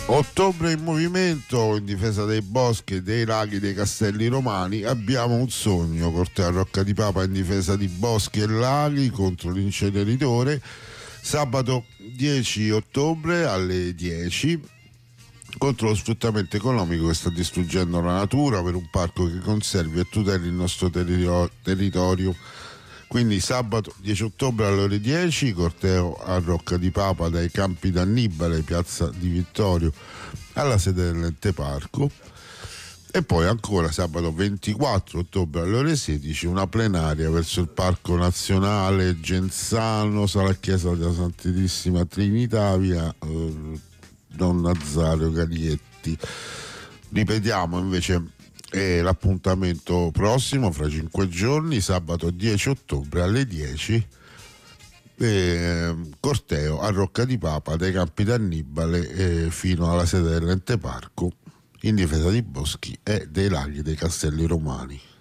Ottobre in movimento in difesa dei boschi, dei laghi, dei castelli romani. Abbiamo un sogno, corteo a Rocca di Papa in difesa di boschi e laghi contro l'inceneritore. Sabato 10 ottobre alle 10 contro lo sfruttamento economico che sta distruggendo la natura, per un parco che conservi e tuteli il nostro territorio. Quindi sabato 10 ottobre alle ore 10, corteo a Rocca di Papa dai Campi d'Annibale, piazza di Vittorio, alla sede dell'ente parco. E poi ancora sabato 24 ottobre alle ore 16 una plenaria verso il Parco Nazionale Genzano, sala chiesa della Santissima Trinità, via Don Nazario Galietti. Ripetiamo invece l'appuntamento prossimo fra 5 giorni, sabato 10 ottobre alle 10, corteo a Rocca di Papa dai Campi d'Annibale fino alla sede dell'ente parco in difesa dei boschi e dei laghi dei castelli romani.